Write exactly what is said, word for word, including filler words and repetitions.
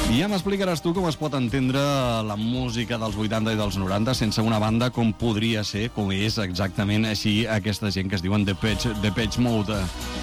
I ja m'explicaràs tu com es pot entendre la música dels vuitanta i dels noranta sense una banda com podria ser, com és exactament així aquesta gent que es diuen Depeche, Depeche Mode.